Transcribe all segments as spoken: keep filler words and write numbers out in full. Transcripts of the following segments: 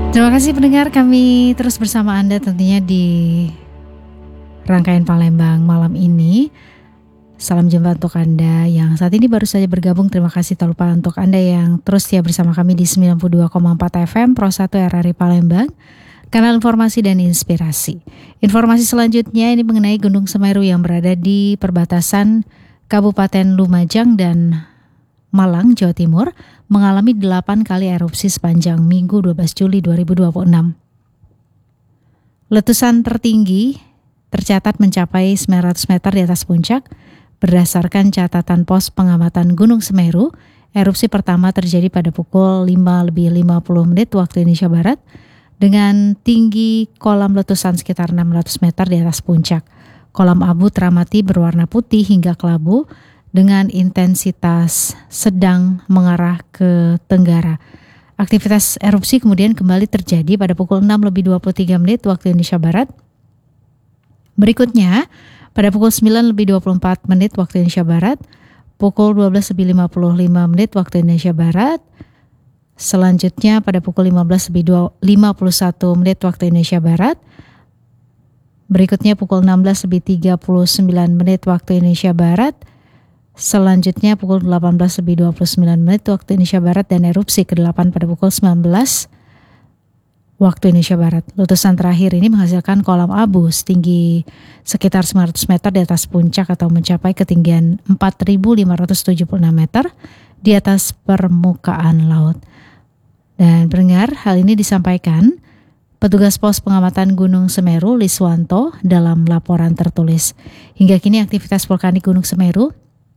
Terima kasih pendengar, kami terus bersama Anda tentunya di rangkaian Palembang malam ini. Salam jumpa untuk Anda yang saat ini baru saja bergabung. Terima kasih tak lupa untuk Anda yang terus setia bersama kami di sembilan puluh dua koma empat F M Pro satu R R I Palembang, kanal informasi dan inspirasi. Informasi selanjutnya ini mengenai Gunung Semeru yang berada di perbatasan Kabupaten Lumajang dan Malang, Jawa Timur, mengalami delapan kali erupsi sepanjang Minggu dua belas Juli dua ribu dua puluh enam. Letusan tertinggi tercatat mencapai sembilan ratus meter di atas puncak. Berdasarkan catatan pos pengamatan Gunung Semeru, erupsi pertama terjadi pada pukul lima lebih lima puluh menit waktu Indonesia Barat dengan tinggi kolam letusan sekitar enam ratus meter di atas puncak. Kolam abu teramati berwarna putih hingga kelabu dengan intensitas sedang mengarah ke tenggara. Aktivitas erupsi kemudian kembali terjadi pada pukul enam lebih dua puluh tiga menit waktu Indonesia Barat. Berikutnya, pada pukul sembilan lebih dua puluh empat menit waktu Indonesia Barat, pukul dua belas lebih lima puluh lima menit waktu Indonesia Barat, selanjutnya pada pukul lima belas lebih lima puluh satu menit waktu Indonesia Barat, berikutnya pukul enam belas lebih tiga puluh sembilan menit waktu Indonesia Barat, selanjutnya pukul delapan belas lebih dua puluh sembilan menit waktu Indonesia Barat, dan erupsi kedelapan pada pukul sembilan belas waktu Indonesia Barat. Letusan terakhir ini menghasilkan kolam abu setinggi sekitar sembilan ratus meter di atas puncak atau mencapai ketinggian empat ribu lima ratus tujuh puluh enam meter di atas permukaan laut. Dan pendengar, hal ini disampaikan petugas pos pengamatan Gunung Semeru Liswanto dalam laporan tertulis. Hingga kini aktivitas vulkanik Gunung Semeru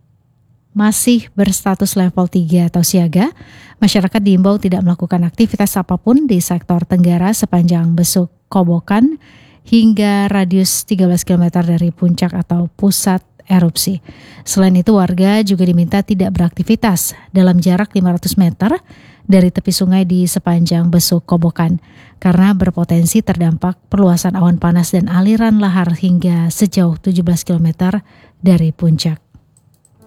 masih berstatus level tiga atau siaga. Masyarakat diimbau tidak melakukan aktivitas apapun di sektor tenggara sepanjang besuk Kobokan hingga radius tiga belas kilometer dari puncak atau pusat erupsi. Selain itu, warga juga diminta tidak beraktivitas dalam jarak lima ratus meter dari tepi sungai di sepanjang besuk Kobokan karena berpotensi terdampak perluasan awan panas dan aliran lahar hingga sejauh tujuh belas kilometer dari puncak.